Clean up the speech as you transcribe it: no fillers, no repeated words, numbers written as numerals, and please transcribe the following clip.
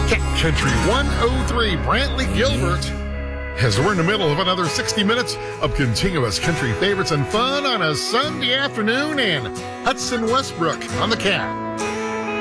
Cat Country 103, Brantley Gilbert. As we're in the middle of another 60 minutes of continuous country favorites and fun on a Sunday afternoon, and Hudson Westbrook on the Cat.